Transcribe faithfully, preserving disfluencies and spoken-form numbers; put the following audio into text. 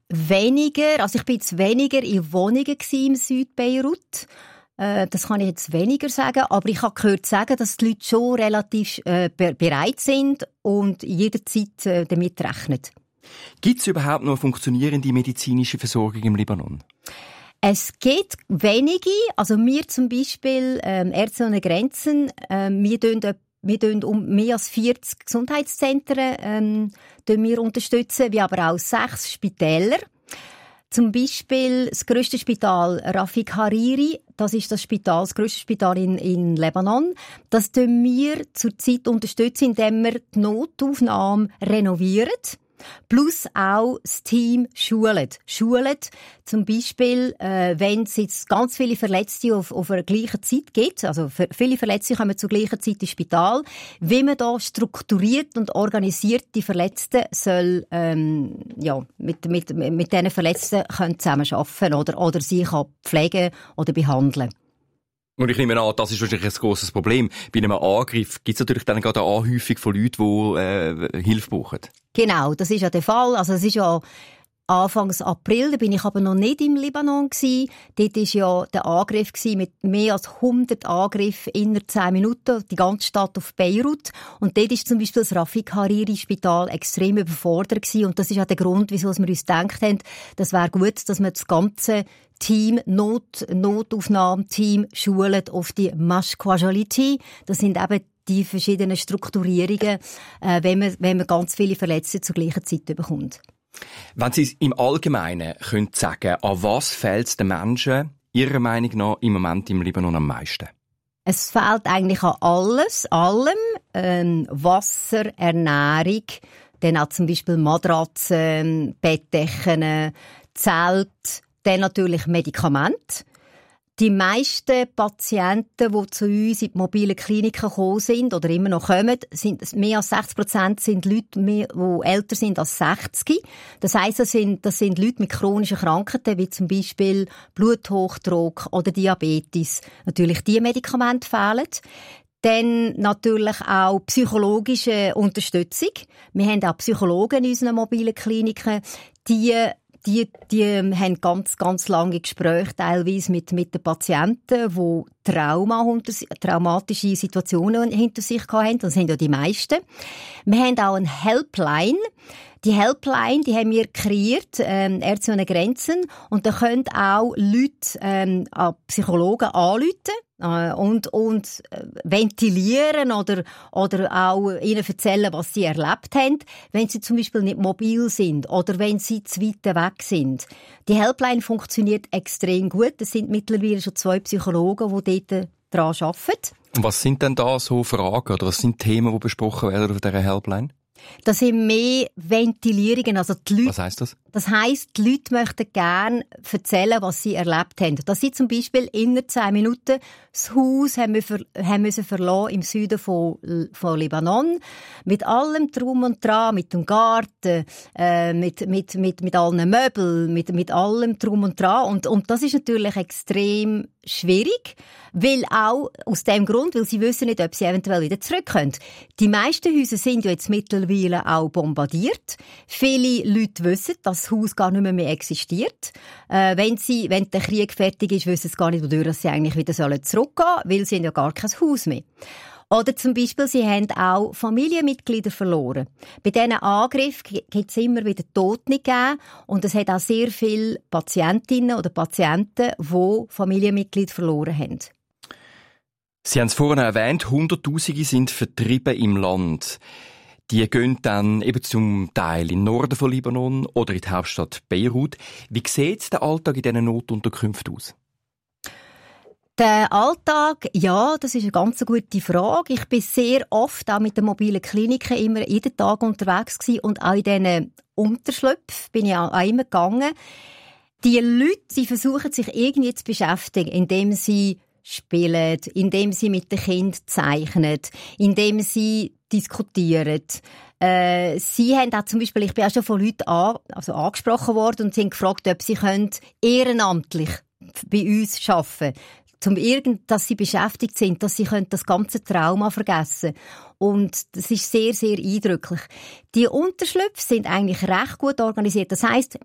Weniger, also ich bin jetzt weniger in Wohnungen im Südbeirut. Äh, das kann ich jetzt weniger sagen, aber ich habe gehört sagen, dass die Leute schon relativ äh, bereit sind und jederzeit äh, damit rechnen. Gibt es überhaupt noch eine funktionierende medizinische Versorgung im Libanon? Es gibt wenige, also wir zum Beispiel, ähm, Ärzte ohne Grenzen, äh, wir tun Wir tun um mehr als vierzig Gesundheitszentren ähm, wir unterstützen, wie aber auch sechs Spitäler. Zum Beispiel das grösste Spital Rafik Hariri, das ist das Spital, das grösste Spital in, in Lebanon. Das tun wir zurzeit unterstützen, indem wir die Notaufnahme renovieren. Plus auch das Team schulet. Schulet zum Beispiel, äh, wenn es jetzt ganz viele Verletzte auf, auf einer gleichen Zeit gibt, also viele Verletzte kommen zur gleichen Zeit ins Spital, wie man da strukturiert und organisiert die Verletzten soll ähm, ja, mit, mit, mit diesen Verletzten können zusammenarbeiten oder, oder sie kann pflegen oder behandeln. Und ich nehme an, das ist wahrscheinlich ein grosses Problem. Bei einem Angriff gibt es natürlich dann gerade eine Anhäufung von Leuten, die äh, Hilfe brauchen. Genau, das ist ja der Fall. Also es ist ja Anfangs April, da bin ich aber noch nicht im Libanon gsi. Dort war ja der Angriff mit mehr als hundert Angriffen innerhalb zehn Minuten, die ganze Stadt auf Beirut. Und dort ist zum Beispiel das Rafik Hariri Spital extrem überfordert gsi. Und das ist auch der Grund, wieso wir uns gedacht haben, das wäre gut, dass wir das ganze Team, Not, Notaufnahmeteam schulen auf die Mash-Quality. Das sind eben die verschiedenen Strukturierungen, äh, wenn man, wenn man ganz viele Verletzte zur gleichen Zeit bekommt. Wenn Sie im Allgemeinen können sagen, an was fehlt es den Menschen Ihrer Meinung nach im Moment im Libanon am meisten? Es fehlt eigentlich an alles, allem, ähm, Wasser, Ernährung, dann auch zum Beispiel Matratzen, Bettdecken, Zelt, dann natürlich Medikamente. Die meisten Patienten, die zu uns in die mobilen Kliniken gekommen sind oder immer noch kommen, sind mehr als sechzig Prozent sind Leute, die älter sind als sechzig. Das heisst, das sind, das sind Leute mit chronischen Krankheiten, wie zum Beispiel Bluthochdruck oder Diabetes. Natürlich diese Medikamente fehlen. Dann natürlich auch psychologische Unterstützung. Wir haben auch Psychologen in unseren mobilen Kliniken, die Die, die haben ganz, ganz lange Gespräche teilweise mit, mit den Patienten, die Trauma, traumatische Situationen hinter sich hatten. Das sind ja die meisten. Wir haben auch eine Helpline. Die Helpline, die haben wir kreiert, ähm, Ärzte ohne Grenzen. Und da können auch Leute, ähm, Psychologen anrufen. Und, und ventilieren oder, oder auch ihnen erzählen, was sie erlebt haben, wenn sie zum Beispiel nicht mobil sind oder wenn sie zu weit weg sind. Die Helpline funktioniert extrem gut. Es sind mittlerweile schon zwei Psychologen, die dort daran arbeiten. Und was sind denn da so Fragen oder was sind Themen, die besprochen werden auf dieser Helpline? Das sind mehr Ventilierungen, also die Leute. Was heisst das? Das heisst, die Leute möchten gerne erzählen, was sie erlebt haben. Dass sie zum Beispiel innerhalb zehn Minuten das Haus haben müssen, haben müssen verlassen im Süden von, von Libanon. Mit allem Drum und Dran, mit dem Garten, äh, mit, mit, mit, mit allen Möbeln, mit, mit allem Drum und Dran. Und, und das ist natürlich extrem schwierig, weil auch aus dem Grund, weil sie wissen nicht, ob sie eventuell wieder zurück können. Die meisten Häuser sind ja jetzt mittlerweile auch bombardiert. Viele Leute wissen, dass das Haus gar nicht mehr, mehr existiert. Äh, wenn sie, wenn der Krieg fertig ist, wissen sie gar nicht, wodurch sie eigentlich wieder zurückgehen sollen, weil sie haben ja gar kein Haus mehr. Oder zum Beispiel, sie haben auch Familienmitglieder verloren. Bei diesen Angriffen gibt es immer wieder Tote gegeben und es hat auch sehr viele Patientinnen oder Patienten, die Familienmitglieder verloren haben. Sie haben es vorhin erwähnt, Hunderttausende sind vertrieben im Land. Die gehen dann eben zum Teil in den Norden von Libanon oder in die Hauptstadt Beirut. Wie sieht der Alltag in diesen Notunterkünften aus? Der Alltag, ja, das ist eine ganz gute Frage. Ich bin sehr oft auch mit den mobilen Kliniken immer jeden Tag unterwegs gewesen und auch in diesen Unterschlüpfen bin ich auch immer gegangen. Die Leute, sie versuchen sich irgendwie zu beschäftigen, indem sie spielen, indem sie mit den Kindern zeichnen, indem sie diskutieren. Äh, sie haben auch zum Beispiel, ich bin auch schon von Leuten an, also angesprochen worden und sie haben gefragt, ob sie können ehrenamtlich bei uns arbeiten können. Zum irgend, dass sie beschäftigt sind, dass sie können das ganze Trauma vergessen. Und das ist sehr, sehr eindrücklich. Die Unterschlüpfe sind eigentlich recht gut organisiert. Das heisst,